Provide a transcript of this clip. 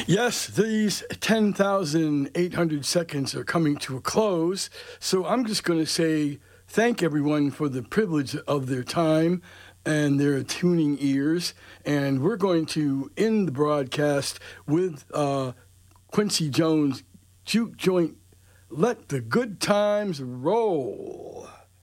Yes, these 10,800 seconds are coming to a close, so I'm just going to say thank everyone for the privilege of their time and their tuning ears, and we're going to end the broadcast with Quincy Jones' Juke Joint, Let the Good Times Roll.